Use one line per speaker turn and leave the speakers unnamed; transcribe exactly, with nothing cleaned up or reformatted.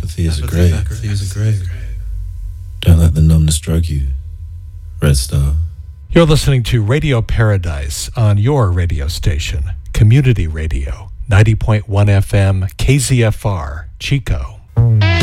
Apathy is a grave. Apathy is a grave. Don't let the numbness drug you. Red Star.
You're listening to Radio Paradise on your radio station, Community Radio, ninety point one F M, K Z F R, Chico.